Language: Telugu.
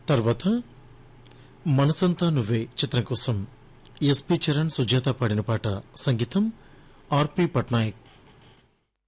తర్వాత మనసంతా నువ్వే చిత్రం కోసం ఎస్పి చరణ్ సుజాత పాడిన పాట. సంగీతం ఆర్పి పట్నాయక్.